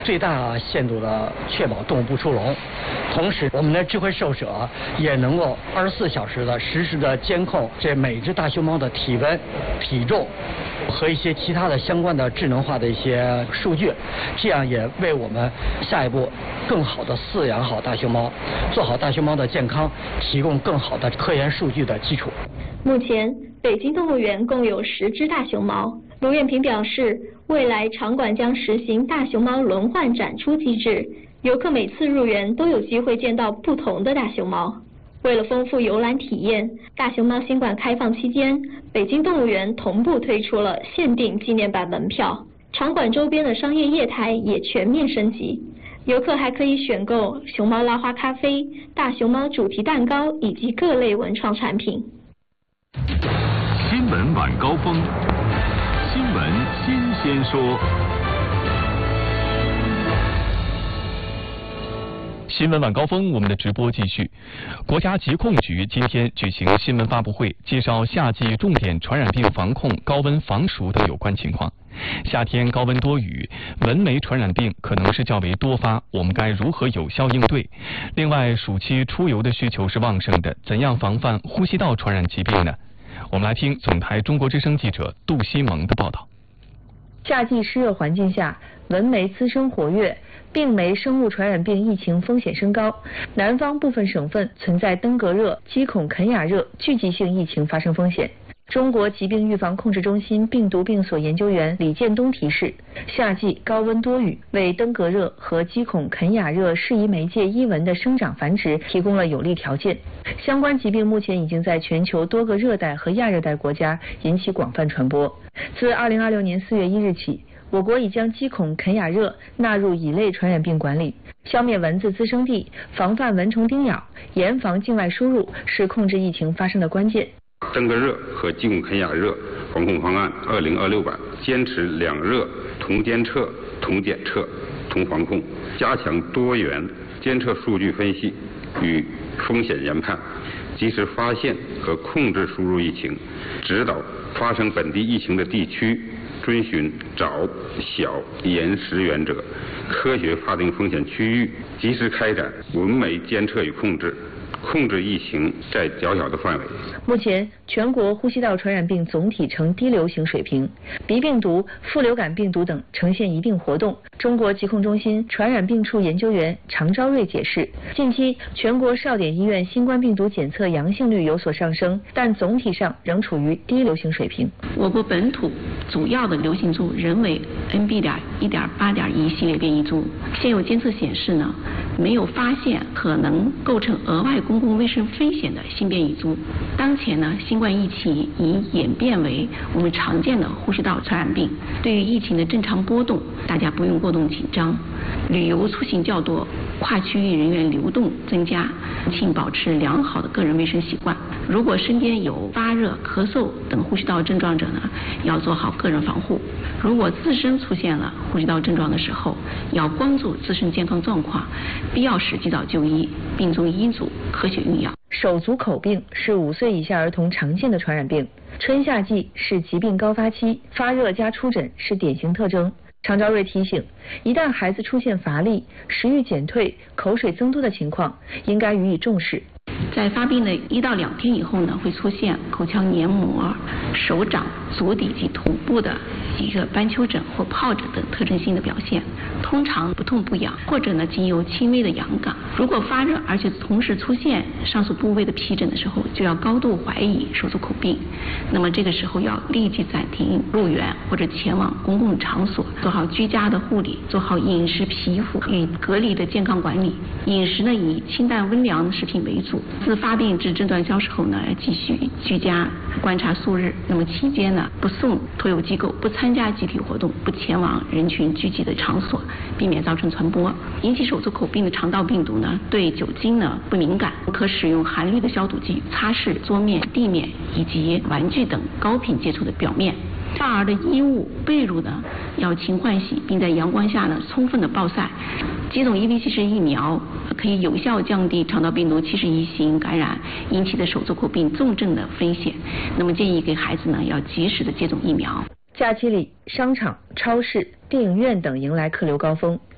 最大限度的确保动物不出笼，同时我们的智慧兽舍也能够24小时的实时的监控这每只大熊猫的体温、体重和一些其他的相关的智能化的一些数据，这样也为我们下一步更好的饲养好大熊猫，做好大熊猫的健康提供更好的科研数据的基础。 目前北京动物园共有10只大熊猫。卢艳萍表示，未来场馆将实行大熊猫轮换展出机制，游客每次入园都有机会见到不同的大熊猫。为了丰富游览体验，大熊猫新馆开放期间，北京动物园同步推出了限定纪念版门票，场馆周边的商业业态也全面升级。游客还可以选购熊猫拉花咖啡、大熊猫主题蛋糕以及各类文创产品。 新闻晚高峰，新闻新鲜说。 新闻晚高峰，我们的直播继续。国家疾控局今天举行新闻发布会，介绍夏季重点传染病防控、高温防暑等有关情况。夏天高温多雨，蚊媒传染病可能是较为多发，我们该如何有效应对？另外，暑期出游的需求是旺盛的，怎样防范呼吸道传染疾病呢？我们来听总台中国之声记者杜西蒙的报道。 夏季湿热环境下，蚊媒滋生活跃，病媒生物传染病疫情风险升高，南方部分省份存在登革热、鸡孔肯雅热聚集性疫情发生风险。中国疾病预防控制中心病毒病所研究员李建东提示，夏季高温多雨为登革热和鸡孔肯雅热适宜媒介伊蚊的生长繁殖提供了有利条件。相关疾病目前已经在全球多个热带和亚热带国家引起广泛传播。自2026年4月1日起，我国已将鸡孔肯雅热纳入乙类传染病管理，消灭蚊子滋生地，防范蚊虫叮咬，严防境外输入是控制疫情发生的关键。 登革热和鸡孔肯雅热防控方案2026版坚持两热同监测、同检测、同防控，加强多元监测数据分析与风险研判，及时发现和控制输入疫情，指导发生本地疫情的地区遵循早、小、严、实原则，科学划定风险区域，及时开展蚊媒监测与控制，控制疫情在较小的范围。 目前，全国呼吸道传染病总体呈低流行水平，鼻病毒、副流感病毒等呈现一定活动。中国疾控中心传染病处研究员常昭瑞解释，近期全国少点医院新冠病毒检测阳性率有所上升，但总体上仍处于低流行水平。 我国本土主要的流行株仍为 NB.1.8.1 系列变异株，现有监测显示呢，没有发现可能构成额外公共卫生风险的新变异株。当前呢，新冠疫情已演变为我们常见的呼吸道传染病。对于疫情的正常波动，大家不用过度紧张。旅游出行较多，跨区域人员流动增加，请保持良好的个人卫生习惯。如果身边有发热、咳嗽等呼吸道症状者呢，要做好个人防护。如果自身出现了呼吸道症状的时候，要关注自身健康状况，必要时及早就医，并遵医嘱科学用药。 手足口病是5岁以下儿童常见的传染病，春夏季是疾病高发期，发热加出疹是典型特征。常昭瑞提醒，一旦孩子出现乏力、食欲减退、口水增多的情况，应该予以重视。 在发病的1到2天以后呢，会出现口腔黏膜、手掌、足底及头部的一个斑丘疹或疱疹等特征性的表现，通常不痛不痒，或者呢仅有轻微的痒感。如果发热而且同时出现上述部位的皮疹的时候，就要高度怀疑手足口病。那么这个时候要立即暂停入园或者前往公共场所，做好居家的护理，做好饮食、皮肤与隔离的健康管理。饮食呢以清淡温凉食品为主。自发病至症状消失后呢，继续居家观察数日。那么期间呢，不送托幼机构，不参加集体活动，不前往人群聚集的场所，避免造成传播。引起手足口病的肠道病毒呢，对酒精呢不敏感，可使用含氯的消毒剂擦拭桌面、地面以及玩具等高频接触的表面。少儿的衣物、被褥呢要勤换洗，并在阳光下呢充分的暴晒。接种EBCC 疫苗可以有效降低肠道病毒71型感染引起的手足口病重症的风险。那么建议给孩子呢要及时的接种疫苗。 假期里，商场、超市、电影院等迎来客流高峰。